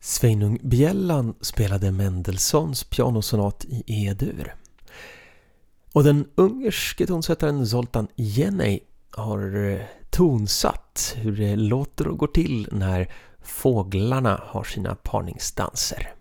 Sveinung Bjelland spelade Mendelssohns pianosonat i E-dur. Och den ungerske tonsättaren Zoltan Jeney har tonsatt hur det låter och går till när fåglarna har sina parningsdanser.